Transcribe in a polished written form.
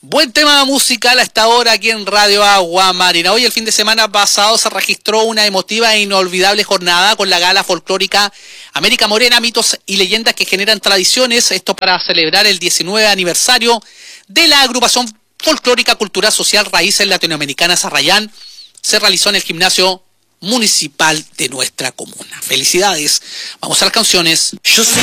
Buen tema musical a esta hora aquí en Radio Agua Marina. Hoy, el fin de semana pasado, se registró una emotiva e inolvidable jornada con la gala folclórica América Morena, mitos y leyendas que generan tradiciones. Esto para celebrar el 19 aniversario de la agrupación folclórica cultural social Raíces Latinoamericanas Arrayán. Se realizó en el gimnasio municipal de nuestra comuna. Felicidades. Vamos a las canciones. Yo sé